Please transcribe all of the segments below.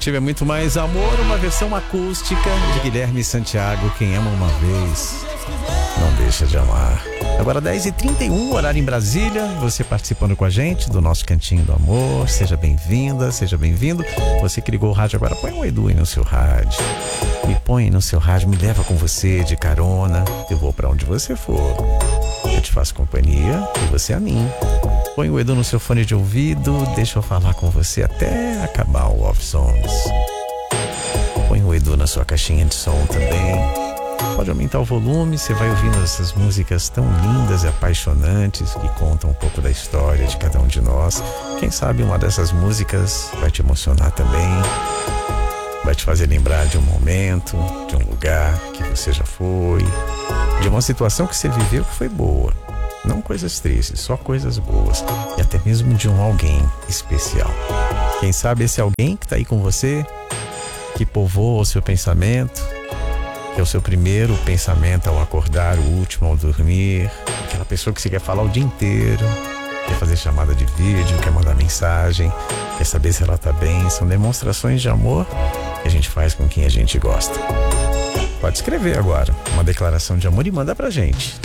Nativa é muito mais amor, uma versão acústica de Guilherme Santiago. Quem ama uma vez não deixa de amar. Agora 10h31, horário em Brasília. Você participando com a gente do nosso Cantinho do Amor. Seja bem-vinda, seja bem-vindo. Você que ligou o rádio agora, põe um Edu aí no seu rádio. Me põe no seu rádio, me leva com você de carona. Eu vou pra onde você for. Eu te faço companhia e você a mim. Põe o Edu no seu fone de ouvido. Deixa eu falar com você até acabar o Love Songs. Põe o Edu na sua caixinha de som também. Pode aumentar o volume, você vai ouvindo essas músicas tão lindas e apaixonantes que contam um pouco da história de cada um de nós. Quem sabe uma dessas músicas vai te emocionar também, vai te fazer lembrar de um momento, de um lugar que você já foi, de uma situação que você viveu que foi boa. Não coisas tristes, só coisas boas. E até mesmo de um alguém especial. Quem sabe esse alguém que tá aí com você, que povoa o seu pensamento, que é o seu primeiro pensamento ao acordar, o último ao dormir, aquela pessoa que você quer falar o dia inteiro, quer fazer chamada de vídeo, quer mandar mensagem, quer saber se ela tá bem. São demonstrações de amor que a gente faz com quem a gente gosta. Pode escrever agora uma declaração de amor e manda pra gente.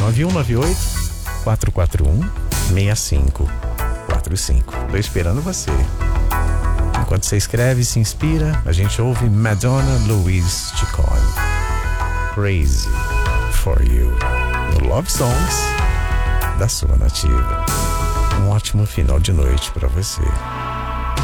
9198-441-6545. Tô esperando você. Enquanto você escreve e se inspira, a gente ouve Madonna Louise Chicone, Crazy for You, no Love Songs da sua Nativa. Um ótimo final de noite pra você.